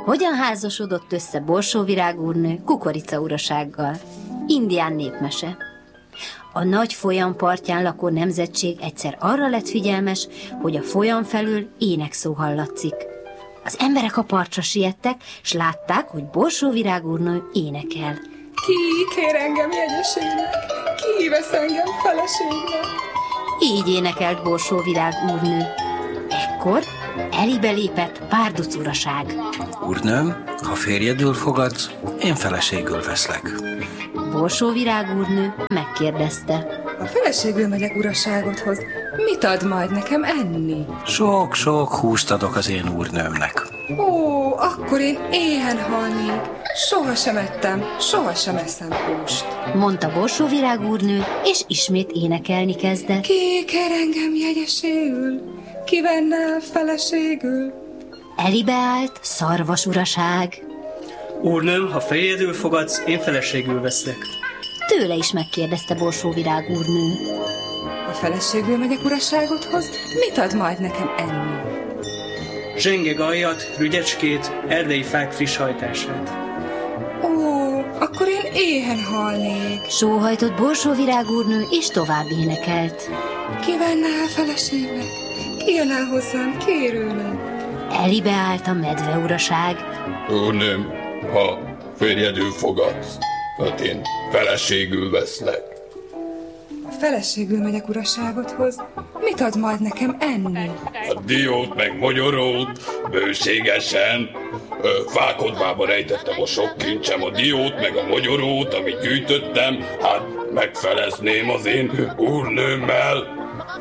Hogyan házasodott össze Borsóvirág úrnő Kukoricaurasággal? Indián népmese. A nagy folyam partján lakó nemzetség egyszer arra lett figyelmes, hogy a folyam felül énekszó hallatszik. Az emberek a partra siettek, s látták, hogy Borsóvirág úrnő énekel. Ki kér engem jegyeségnek? Ki vesz engem feleségnek? Így énekelt Borsóvirág úrnő. Ekkor elébe lépett Párduc uraság. Úrnőm, ha férjedül fogadsz, én feleségül veszlek. Borsóvirág úrnő megkérdezte. Ha feleségül megyek uraságodhoz, mit ad majd nekem enni? Sok-sok húst adok az én úrnőmnek. Ó, akkor én éhen halnék. Sohasem ettem, sohasem eszem húst, mondta Borsóvirág úrnő, és ismét énekelni kezdett. Ki kér engem jegyeségül? Ki venne el feleségül? Elébe állt Szarvas uraság. Úrnőm, ha férjedül fogadsz, én feleségül veszlek. Tőle is megkérdezte Borsóvirág úrnő. Ha feleségül megyek uraságodhoz, mit ad majd nekem enni? Zsenge gajjat, rügyecskét, erdei fák friss hajtását. Ó, akkor én éhen halnék. Sóhajtott Borsóvirág úrnő, és tovább énekelt. Ki venne el feleségnek? Ki jön el hozzám kérőnek? Elébe állt a medve uraság. Úrnőm, ha férjedül fogadsz, hát én feleségül veszlek. Ha feleségül megyek uraságodhoz, mit ad majd nekem enni? A diót meg mogyorót, bőségesen. Fákodvába rejtettem a sok kincsem, a diót meg a mogyorót, amit gyűjtöttem, hát megfelezném az én úrnőmmel.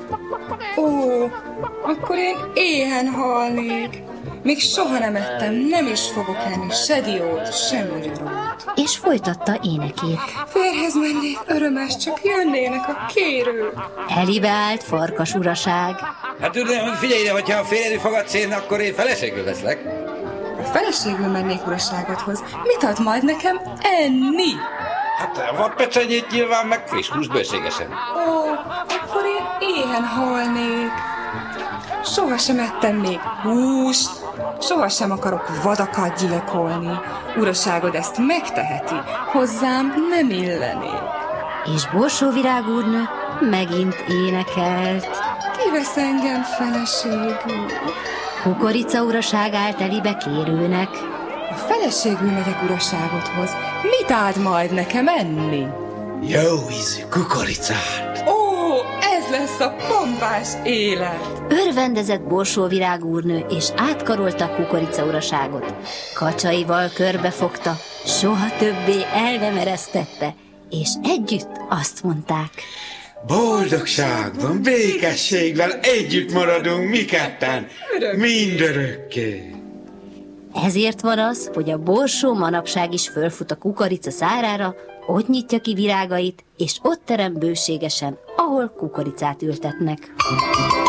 Ó, akkor én éhen halnék. Még soha nem ettem, nem is fogok enni se diót, se magyarót. És folytatta énekét. Férjhez mennék örömes, csak jönnének a kérők. Elébe állt Farkas uraság. Hát tudom, figyelj ide, hogyha a férjedül fogadsz én, akkor én feleségül veszlek. Ha feleségül mennék uraságodhoz, mit ad majd nekem enni? Hát a vadpecsenyét nyilván, meg friss hús bőségesen. Ó, akkor én éhen halnék. Sohasem ettem még húst, sohasem akarok vadakat gyilkolni. Uraságod ezt megteheti, hozzám nem illeni. És Borsóvirág úrnő megint énekelt. Ki vesz engem feleségül? Kukoricauraság állt elébe kérőnek. Ha feleségül megyek uraságodhoz, mit áld majd nekem enni? Jó ízű kukoricát. Ó, ez lesz a pompás élet! Örvendezett Borsóvirág úrnő, és átkarolta Kukoricauraságot. Kacsaival körbefogta, soha többé el nem eresztette, és együtt azt mondták. Boldogságban, békességben együtt maradunk mi ketten, mindörökké. Ezért van az, hogy a borsó manapság is fölfut a kukorica szárára, ott nyitja ki virágait, és ott terem bőségesen, ahol kukoricát ültetnek.